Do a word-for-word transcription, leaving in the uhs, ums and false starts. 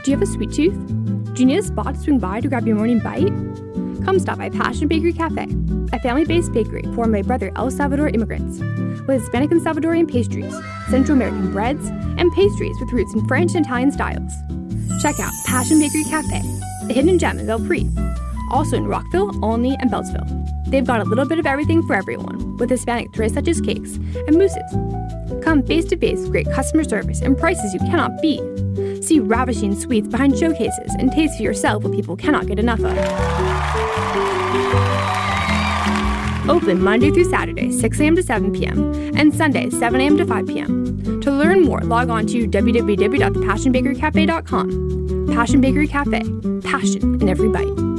Do you have a sweet tooth? Do you need a spot to swing by to grab your morning bite? Come stop by Passion Bakery Cafe, a family-based bakery formed by brother El Salvador immigrants, with Hispanic and Salvadorian pastries, Central American breads, and pastries with roots in French and Italian styles. Check out Passion Bakery Cafe, the hidden gem in Belpre, also in Rockville, Olney, and Beltsville. They've got a little bit of everything for everyone, with Hispanic treats such as cakes and mousses. Come face-to-face with great customer service and prices you cannot beat. See ravishing sweets behind showcases and taste for yourself what people cannot get enough of. Open Monday through Saturday, six a.m. to seven p.m. and Sunday, seven a.m. to five p.m. To learn more, log on to w w w dot the passion bakery cafe dot com. Passion Bakery Cafe. Passion in every bite.